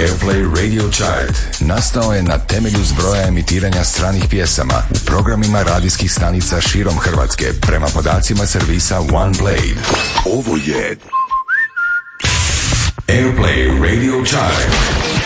Airplay Radio Chart nastao je na temelju zbroja emitiranja stranih pjesama u programima radijskih stanica širom Hrvatske prema podacima servisa OnePlay. Ovo je Airplay Radio Chart.